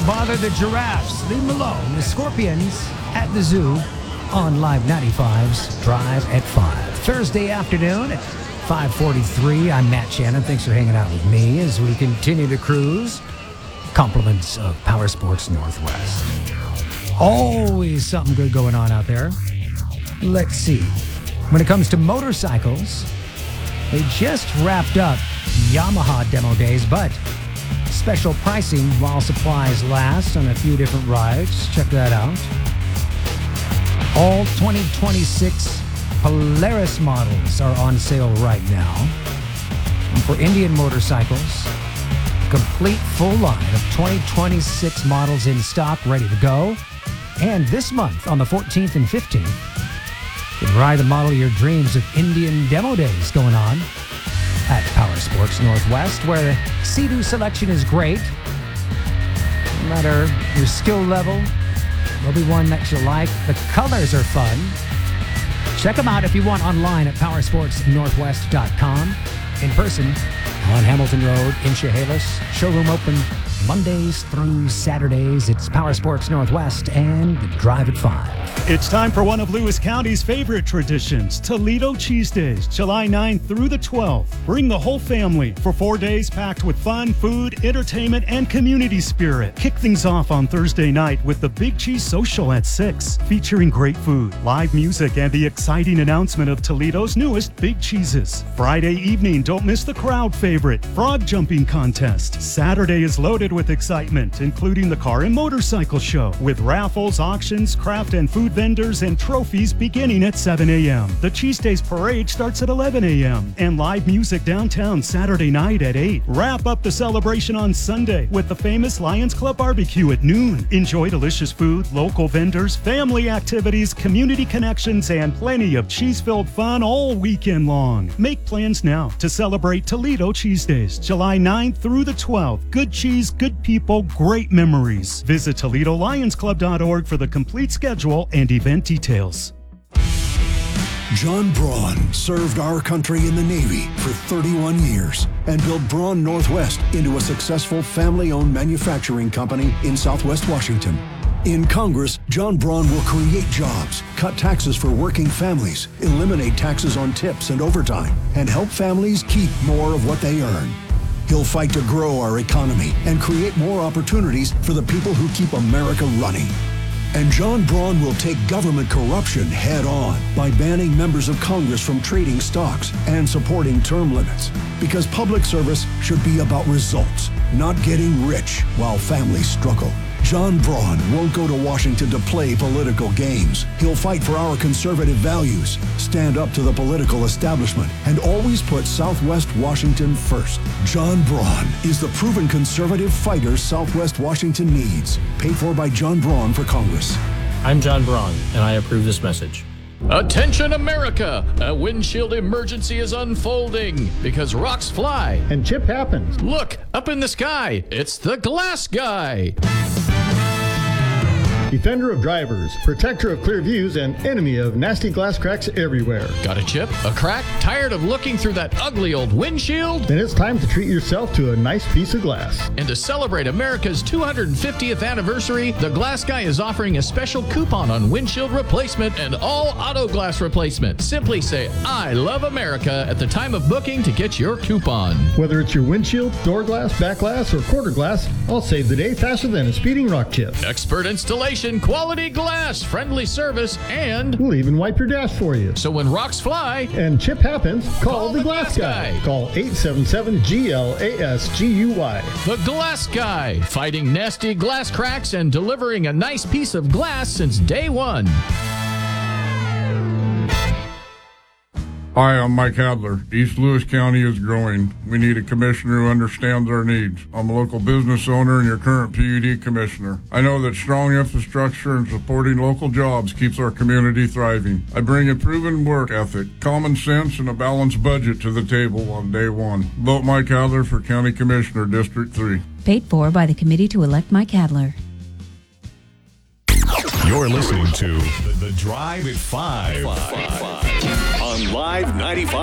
bother the giraffes. Leave them alone. The scorpions at the zoo on Live 95's Drive at 5. Thursday afternoon at 5:43. I'm Matt Shannon. Thanks for hanging out with me as we continue to cruise. Compliments of Power Sports Northwest. Always something good going on out there. Let's see. When it comes to motorcycles, they just wrapped up Yamaha demo days, but special pricing while supplies last on a few different rides. Check that out. All 2026 Polaris models are on sale right now. And for Indian motorcycles, complete full line of 2026 models in stock, ready to go. And this month, on the 14th and 15th, you can ride the model of your dreams with Indian demo days going on at Power Sports Northwest, where the Sea-Doo selection is great. No matter your skill level, there'll be one that you like. The colors are fun. Check them out if you want online at powersportsnorthwest.com. In person on Hamilton Road in Chehalis. Showroom open Mondays through Saturdays. It's Power Sports Northwest and the Drive at 5. It's time for one of Lewis County's favorite traditions, Toledo Cheese Days, July 9th through the 12th. Bring the whole family for 4 days packed with fun, food, entertainment, and community spirit. Kick things off on Thursday night with the Big Cheese Social at 6, featuring great food, live music, and the exciting announcement of Toledo's newest Big Cheeses. Friday evening, don't miss the crowd favorite, frog jumping contest. Saturday is loaded with excitement, including the car and motorcycle show, with raffles, auctions, craft and food vendors, and trophies beginning at 7 a.m. The Cheese Days Parade starts at 11 a.m. and live music downtown Saturday night at 8. Wrap up the celebration on Sunday with the famous Lions Club barbecue at noon. Enjoy delicious food, local vendors, family activities, community connections, and plenty of cheese-filled fun all weekend long. Make plans now to celebrate Toledo Cheese Days, July 9th through the 12th. Good cheese, good people, great memories. Visit ToledoLionsClub.org for the complete schedule and event details. John Braun served our country in the Navy for 31 years and built Braun Northwest into a successful family-owned manufacturing company in Southwest Washington. In Congress, John Braun will create jobs, cut taxes for working families, eliminate taxes on tips and overtime, and help families keep more of what they earn. He'll fight to grow our economy and create more opportunities for the people who keep America running. And John Braun will take government corruption head on by banning members of Congress from trading stocks and supporting term limits. Because public service should be about results, not getting rich while families struggle. John Braun won't go to Washington to play political games. He'll fight for our conservative values, stand up to the political establishment, and always put Southwest Washington first. John Braun is the proven conservative fighter Southwest Washington needs. Paid for by John Braun for Congress. I'm John Braun, and I approve this message. Attention America! A windshield emergency is unfolding because rocks fly. And chip happens. Look, up in the sky, it's the Glass Guy. Defender of drivers, protector of clear views, and enemy of nasty glass cracks everywhere. Got a chip? A crack? Tired of looking through that ugly old windshield? Then it's time to treat yourself to a nice piece of glass. And to celebrate America's 250th anniversary, the Glass Guy is offering a special coupon on windshield replacement and all auto glass replacement. Simply say, I love America at the time of booking to get your coupon. Whether it's your windshield, door glass, back glass, or quarter glass, I'll save the day faster than a speeding rock chip. Expert installation, quality glass, friendly service, and we'll even wipe your dash for you. So when rocks fly and chip happens, call the Glass Guy. Call 877-GLASGUY. The Glass Guy, fighting nasty glass cracks and delivering a nice piece of glass since day one. Hi, I'm Mike Adler. East Lewis County is growing. We need a commissioner who understands our needs. I'm a local business owner and your current PUD commissioner. I know that strong infrastructure and supporting local jobs keeps our community thriving. I bring a proven work ethic, common sense, and a balanced budget to the table on day one. Vote Mike Adler for County Commissioner, District 3. Paid for by the committee to elect Mike Adler. You're listening to The Drive at 5. On Live 95.